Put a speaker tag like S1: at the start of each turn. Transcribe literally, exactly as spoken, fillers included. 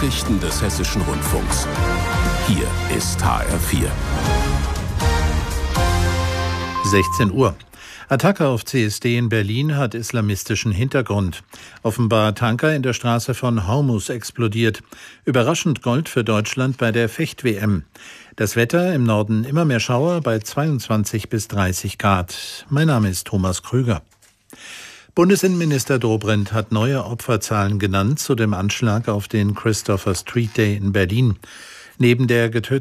S1: Nachrichten des Hessischen Rundfunks. Hier ist H R vier.
S2: sechzehn Uhr. Attacke auf C S D in Berlin hat islamistischen Hintergrund. Offenbar Tanker in der Straße von Hormuz explodiert. Überraschend Gold für Deutschland bei der Fecht-W M. Das Wetter im Norden immer mehr Schauer bei zweiundzwanzig bis dreißig Grad. Mein Name ist Thomas Krüger. Bundesinnenminister Dobrindt hat neue Opferzahlen genannt zu dem Anschlag auf den Christopher Street Day in Berlin. Neben der getöteten